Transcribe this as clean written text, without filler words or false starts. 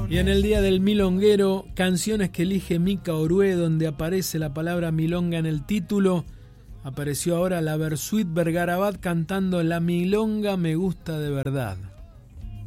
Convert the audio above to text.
Y en el Día del Milonguero, canciones que elige Mica Orué, donde aparece la palabra milonga en el título. Apareció ahora la Versuit Vergarabat cantando La milonga me gusta de verdad.